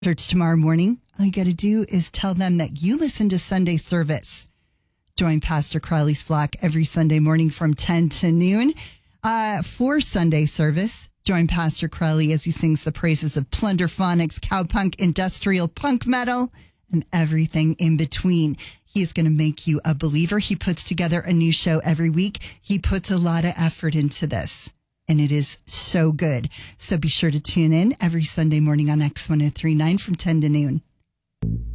Church tomorrow morning, all you got to do is tell them that you listen to Sunday service. Join Pastor Crowley's flock every Sunday morning from 10 to noon for Sunday service. Join Pastor Crowley as he sings the praises of plunderphonics, cowpunk, industrial punk metal, and everything in between. He is going to make you a believer. He puts together a new show every week. He puts a lot of effort into this, and it is so good. So be sure to tune in every Sunday morning on X1039 from 10 to noon.